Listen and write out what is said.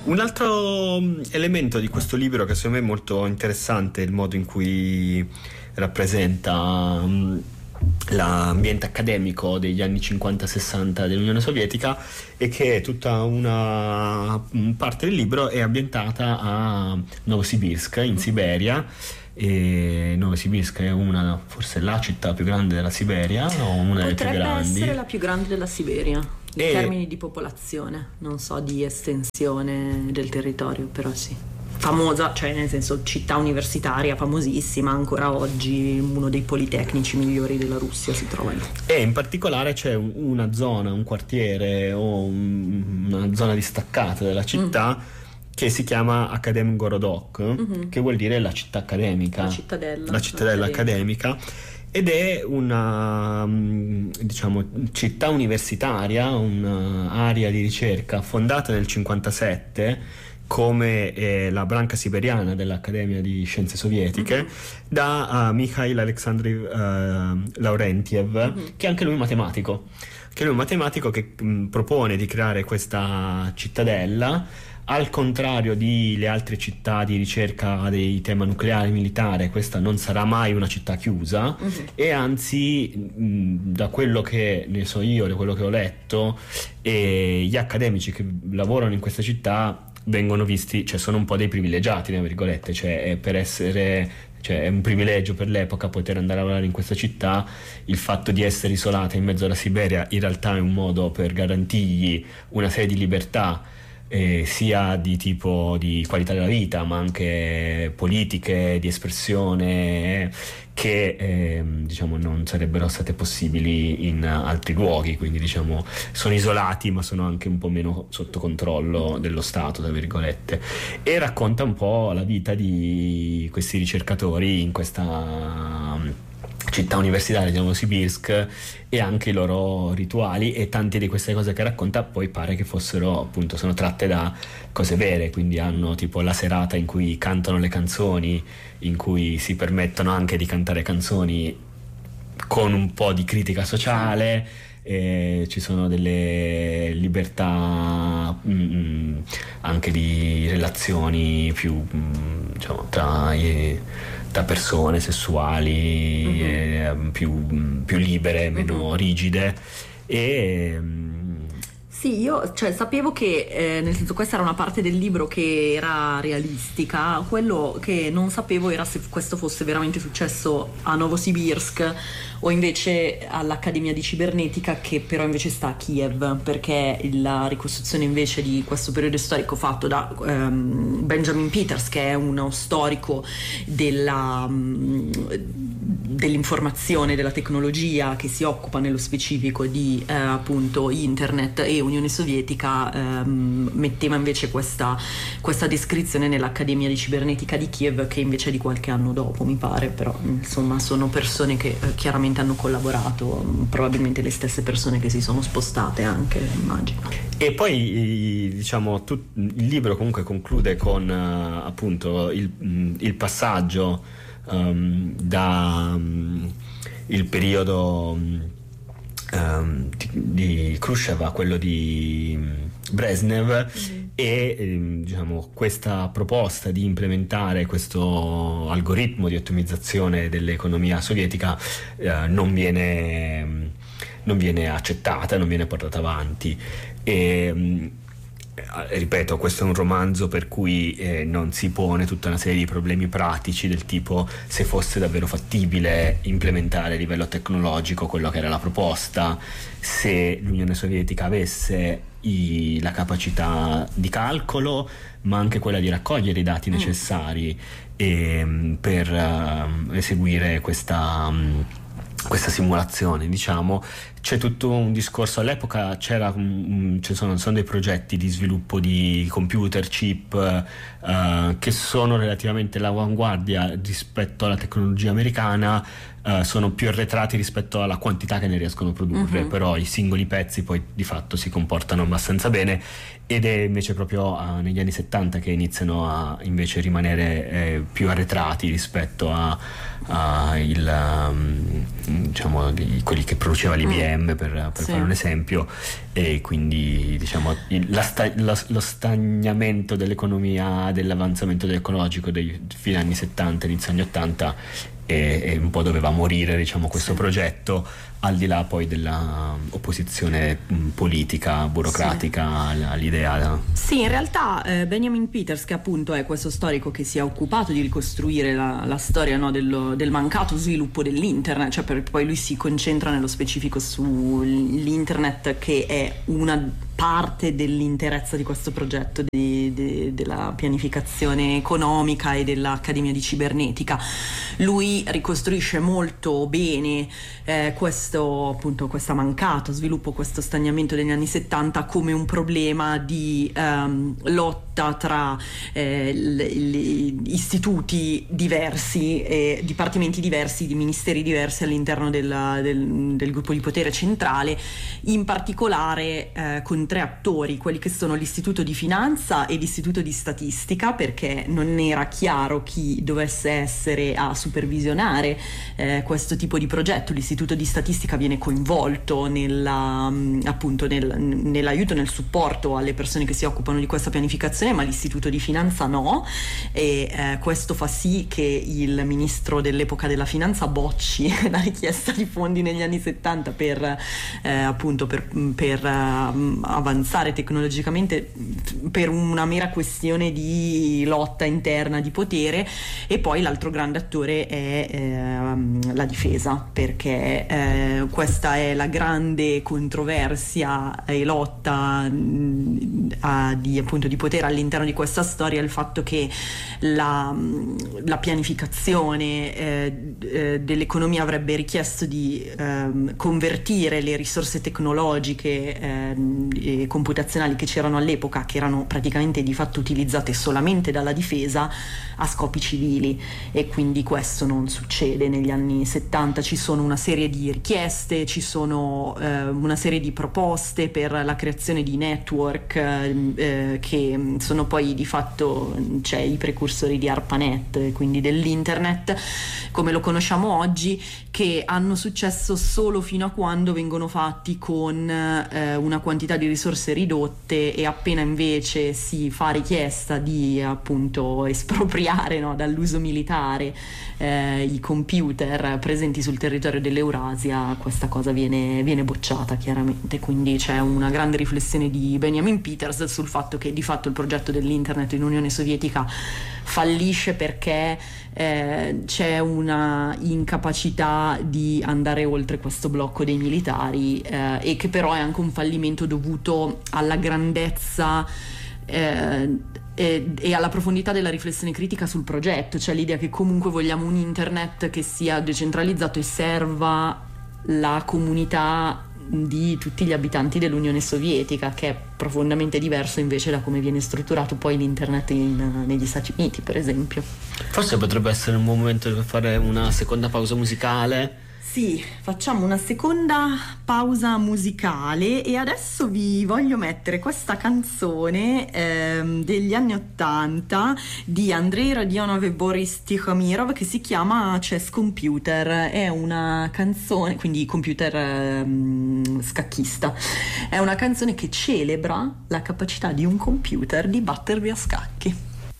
Un altro elemento di questo libro che secondo me è molto interessante è il modo in cui rappresenta l'ambiente accademico degli anni 50-60 dell'Unione Sovietica, e che tutta una parte del libro è ambientata a Novosibirsk, in Siberia. E Novosibirsk è forse la città più grande della Siberia, o una delle più grandi. Potrebbe essere la più grande della Siberia in termini di popolazione, non so di estensione del territorio, però sì. Famosa, cioè nel senso città universitaria famosissima, ancora oggi uno dei politecnici migliori della Russia si trova lì. E in particolare c'è una zona, un quartiere o una zona distaccata della città che si chiama Akademgorodok, che vuol dire la città accademica, la cittadella accademica, ed è una città universitaria, un'area di ricerca fondata nel 1957 come la branca siberiana dell'Accademia di Scienze Sovietiche, da Mikhail Alexandrov Laurentiev, che è anche lui un matematico, che propone di creare questa cittadella. Al contrario di le altre città di ricerca dei tema nucleare e militare, questa non sarà mai una città chiusa, e anzi, da quello che ne so io, da quello che ho letto, gli accademici che lavorano in questa città vengono visti, cioè sono un po' dei privilegiati, tra virgolette, cioè è un privilegio per l'epoca poter andare a lavorare in questa città. Il fatto di essere isolata in mezzo alla Siberia in realtà è un modo per garantirgli una serie di libertà, sia di tipo di qualità della vita, ma anche politiche, di espressione, che non sarebbero state possibili in altri luoghi. Quindi sono isolati, ma sono anche un po' meno sotto controllo dello Stato, tra virgolette. E racconta un po' la vita di questi ricercatori in questa città universitaria di Novosibirsk, e anche i loro rituali, e tante di queste cose che racconta poi pare che fossero, appunto, sono tratte da cose vere. Quindi hanno tipo la serata in cui cantano le canzoni, in cui si permettono anche di cantare canzoni con un po' di critica sociale, ci sono delle libertà anche di relazioni più tra persone sessuali, più libere, meno rigide. Sì, io sapevo che nel senso, questa era una parte del libro che era realistica. Quello che non sapevo era se questo fosse veramente successo a Novosibirsk o invece all'Accademia di Cibernetica, che però invece sta a Kiev, perché la ricostruzione invece di questo periodo storico fatto da Benjamin Peters, che è uno storico dell'informazione, della tecnologia, che si occupa nello specifico di appunto internet e Unione Sovietica, metteva invece questa descrizione nell'Accademia di Cibernetica di Kiev, che invece è di qualche anno dopo, mi pare. Però insomma sono persone che chiaramente hanno collaborato, probabilmente le stesse persone che si sono spostate anche, immagino. E poi il libro comunque conclude con appunto il passaggio da il periodo di Khrushchev a quello di Brezhnev, e questa proposta di implementare questo algoritmo di ottimizzazione dell'economia sovietica non viene accettata, non viene portata avanti. Ripeto, questo è un romanzo per cui non si pone tutta una serie di problemi pratici, del tipo se fosse davvero fattibile implementare a livello tecnologico quello che era la proposta, se l'Unione Sovietica avesse la capacità di calcolo, ma anche quella di raccogliere i dati necessari per eseguire questa simulazione. C'è tutto un discorso. All'epoca sono dei progetti di sviluppo di computer, chip, che sono relativamente all'avanguardia rispetto alla tecnologia americana, sono più arretrati rispetto alla quantità che ne riescono a produrre, però i singoli pezzi poi di fatto si comportano abbastanza bene, ed è invece proprio negli anni 70 che iniziano a invece rimanere più arretrati rispetto a quelli che produceva l'IBM IBM per fare un esempio, e quindi diciamo lo stagnamento dell'economia, dell'avanzamento tecnologico dei fine anni 70, inizio anni 80 e un po' doveva morire, diciamo, questo progetto, al di là poi della opposizione politica, burocratica all'idea. Sì, in realtà Benjamin Peters, che appunto è questo storico che si è occupato di ricostruire la storia, no, del mancato sviluppo dell'internet, cioè poi lui si concentra nello specifico sull'internet, che è una parte dell'interezza di questo progetto della pianificazione economica e dell'Accademia di Cibernetica. Lui ricostruisce molto bene questo mancato sviluppo, questo stagnamento degli anni 70 come un problema di lotta tra istituti diversi, dipartimenti diversi, di ministeri diversi all'interno del gruppo di potere centrale, in particolare con 3 attori, quelli che sono l'Istituto di Finanza e l'Istituto di Statistica, perché non era chiaro chi dovesse essere a supervisionare questo tipo di progetto. L'Istituto di Statistica viene coinvolto nell'aiuto, nel supporto alle persone che si occupano di questa pianificazione, ma l'Istituto di Finanza no, e questo fa sì che il ministro dell'epoca della finanza bocci la richiesta di fondi negli anni 70 per avanzare tecnologicamente per una mera questione di lotta interna di potere. E poi l'altro grande attore è la difesa, perché questa è la grande controversia e lotta di potere all'interno di questa storia, il fatto che la pianificazione dell'economia avrebbe richiesto di convertire le risorse tecnologiche e computazionali che c'erano all'epoca, che erano praticamente di fatto utilizzate solamente dalla difesa, a scopi civili, e quindi questo non succede negli anni 70. Ci sono una serie di richieste, ci sono una serie di proposte per la creazione di network che sono poi di fatto i precursori di ARPANET, quindi dell'internet come lo conosciamo oggi, che hanno successo solo fino a quando vengono fatti con una quantità di risorse ridotte, e appena invece si fa richiesta di appunto espropriare, no, dall'uso militare i computer presenti sul territorio dell'Eurasia, questa cosa viene bocciata chiaramente. Quindi c'è una grande riflessione di Benjamin Peters sul fatto che di fatto il progetto dell'internet in Unione Sovietica fallisce perché c'è una incapacità di andare oltre questo blocco dei militari, e che però è anche un fallimento dovuto alla grandezza e alla profondità della riflessione critica sul progetto, cioè l'idea che comunque vogliamo un internet che sia decentralizzato e serva la comunità di tutti gli abitanti dell'Unione Sovietica, che è profondamente diverso invece da come viene strutturato poi l'internet negli Stati Uniti, per esempio. Forse potrebbe essere un buon momento per fare una seconda pausa musicale. Sì, facciamo una seconda pausa musicale, e adesso vi voglio mettere questa canzone degli anni *80 di Andrei Rodionov e Boris Tikhomirov, che si chiama Chess Computer. È una canzone, quindi computer scacchista, è una canzone che celebra la capacità di un computer di battervi a scacchi.